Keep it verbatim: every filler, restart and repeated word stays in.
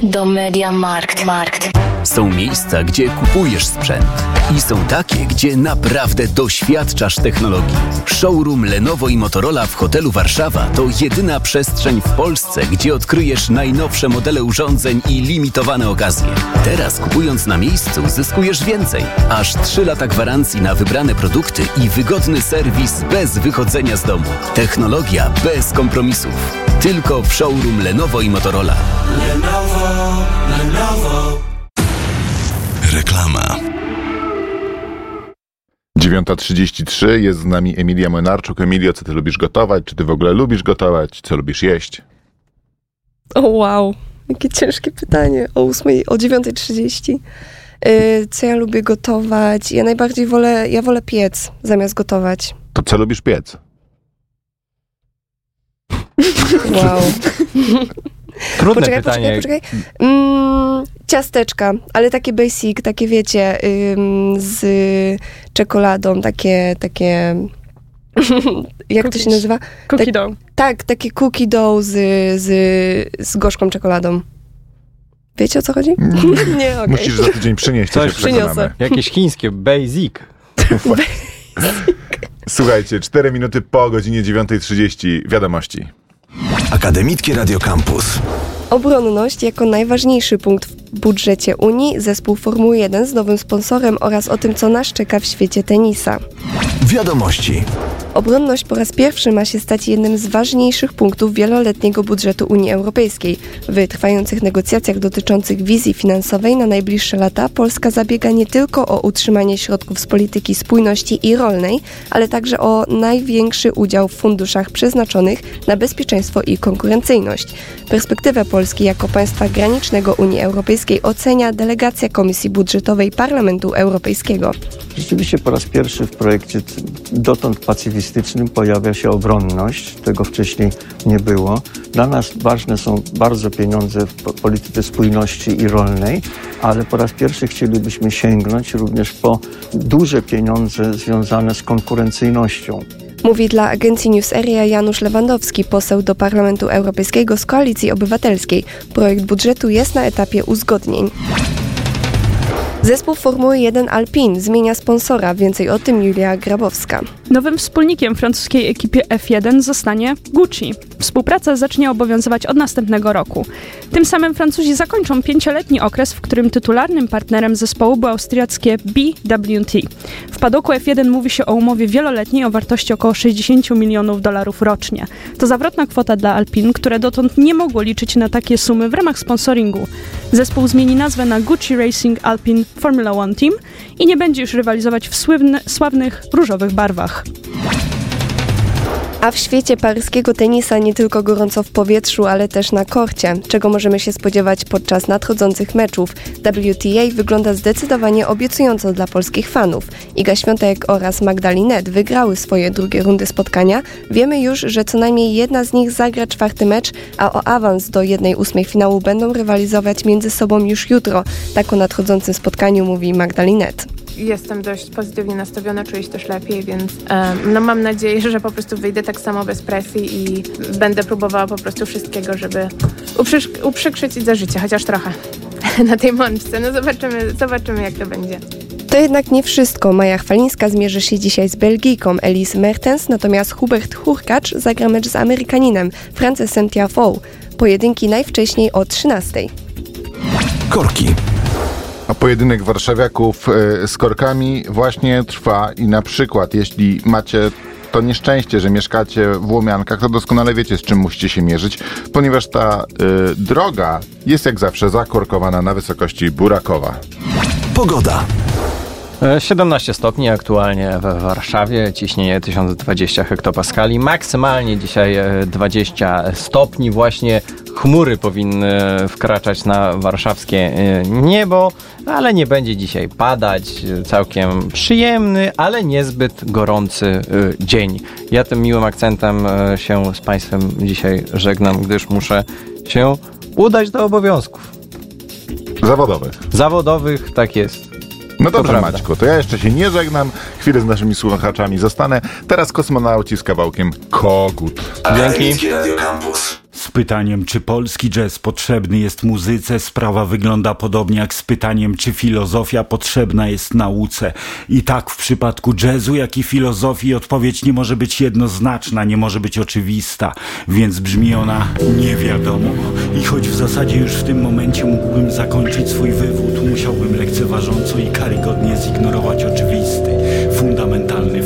do MediaMarkt. Markt. Są miejsca, gdzie kupujesz sprzęt i są takie, gdzie naprawdę doświadczasz technologii. Showroom Lenovo i Motorola w hotelu Warszawa to jedyna przestrzeń w Polsce, gdzie odkryjesz najnowsze modele urządzeń i limitowane okazje. Teraz kupując na miejscu zyskujesz więcej. Aż trzy lata gwarancji na wybrane produkty i wygodny serwis bez wychodzenia z domu. Technologia bez kompromisów. Tylko w showroom Lenovo i Motorola. Lenovo, Lenovo. Reklama. dziewiąta trzydzieści trzy, jest z nami Emilia Młynarczuk. Emilio, co ty lubisz gotować? Czy ty w ogóle lubisz gotować? Co lubisz jeść? O wow, jakie ciężkie pytanie. O ósmej, o dziewiąta trzydzieści. Yy, co ja lubię gotować? Ja najbardziej wolę, ja wolę piec zamiast gotować. To co lubisz piec? Wow. Trudne poczekaj, pytanie. Poczekaj, poczekaj. Mm, ciasteczka, ale takie basic, takie wiecie, ym, z czekoladą, takie, takie jak Cookies. to się nazywa? Cookie tak, dough. Tak, takie cookie dough z, z, z gorzką czekoladą. Wiecie, o co chodzi? Nie, okej. Musisz za tydzień przynieść, to Coś się przekonamy. przyniosę. Jakieś chińskie, basic. Słuchajcie, cztery minuty po godzinie dziewiąta trzydzieści. Wiadomości. Akademickie Radio Campus. Obronność jako najważniejszy punkt w budżecie Unii, zespół Formuły jeden z nowym sponsorem oraz o tym, co nas czeka w świecie tenisa. Wiadomości. Obronność po raz pierwszy ma się stać jednym z ważniejszych punktów wieloletniego budżetu Unii Europejskiej. W trwających negocjacjach dotyczących wizji finansowej na najbliższe lata Polska zabiega nie tylko o utrzymanie środków z polityki spójności i rolnej, ale także o największy udział w funduszach przeznaczonych na bezpieczeństwo i konkurencyjność. Perspektywę Polski jako państwa granicznego Unii Europejskiej ocenia delegacja Komisji Budżetowej Parlamentu Europejskiego. Rzeczywiście po raz pierwszy w projekcie dotąd pacyfistycznym pojawia się obronność. Tego wcześniej nie było. Dla nas ważne są bardzo pieniądze w polityce spójności i rolnej, ale po raz pierwszy chcielibyśmy sięgnąć również po duże pieniądze związane z konkurencyjnością. Mówi dla agencji News Area Janusz Lewandowski, poseł do Parlamentu Europejskiego z Koalicji Obywatelskiej. Projekt budżetu jest na etapie uzgodnień. Zespół Formuły jeden Alpine zmienia sponsora. Więcej o tym Julia Grabowska. Nowym wspólnikiem francuskiej ekipy F jeden zostanie Gucci. Współpraca zacznie obowiązywać od następnego roku. Tym samym Francuzi zakończą pięcioletni okres, w którym tytularnym partnerem zespołu było austriackie B W T. W padoku F jeden mówi się o umowie wieloletniej o wartości około sześćdziesiąt milionów dolarów rocznie. To zawrotna kwota dla Alpine, które dotąd nie mogło liczyć na takie sumy w ramach sponsoringu. Zespół zmieni nazwę na Gucci Racing Alpine Formula One Team i nie będzie już rywalizować w słynne, sławnych różowych barwach. A w świecie paryskiego tenisa nie tylko gorąco w powietrzu, ale też na korcie. Czego możemy się spodziewać podczas nadchodzących meczów? W T A wygląda zdecydowanie obiecująco dla polskich fanów. Iga Świątek oraz Magdalinet wygrały swoje drugie rundy spotkania. Wiemy już, że co najmniej jedna z nich zagra czwarty mecz, a o awans do jednej ósmej finału będą rywalizować między sobą już jutro. Tak o nadchodzącym spotkaniu mówi Magdalinet. Jestem dość pozytywnie nastawiona, czuję się też lepiej, więc um, no mam nadzieję, że po prostu wyjdę tak samo bez presji i będę próbowała po prostu wszystkiego, żeby uprzysz- uprzykrzyć za życie, chociaż trochę na tej mączce. No zobaczymy, zobaczymy jak to będzie. To jednak nie wszystko. Maja Chwalińska zmierzy się dzisiaj z Belgijką Elise Mertens, natomiast Hubert Hurkacz zagra mecz z Amerykaninem Francesem Tiafoe. Pojedynki najwcześniej o trzynastej. Korki. A pojedynek warszawiaków y, z korkami właśnie trwa i na przykład jeśli macie to nieszczęście, że mieszkacie w Łomiankach, to doskonale wiecie, z czym musicie się mierzyć, ponieważ ta y, droga jest jak zawsze zakorkowana na wysokości Burakowa. Pogoda. siedemnaście stopni aktualnie w Warszawie, ciśnienie tysiąc dwadzieścia hektopaskali, maksymalnie dzisiaj dwadzieścia stopni, właśnie chmury powinny wkraczać na warszawskie niebo, ale nie będzie dzisiaj padać, całkiem przyjemny, ale niezbyt gorący dzień. Ja tym miłym akcentem się z Państwem dzisiaj żegnam, gdyż muszę się udać do obowiązków. Zawodowych. Zawodowych, tak jest. No dobrze, prawda. Maćku, to ja jeszcze się nie żegnam. Chwilę z naszymi słuchaczami zostanę. Teraz kosmonauci z kawałkiem Kogut. Dzięki. Akademickie Radio Campus. Z pytaniem, czy polski jazz potrzebny jest muzyce, sprawa wygląda podobnie jak z pytaniem, czy filozofia potrzebna jest nauce. I tak w przypadku jazzu, jak i filozofii odpowiedź nie może być jednoznaczna, nie może być oczywista, więc brzmi ona nie wiadomo. I choć w zasadzie już w tym momencie mógłbym zakończyć swój wywód, musiałbym lekceważąco i karygodnie zignorować oczywisty, fundamentalny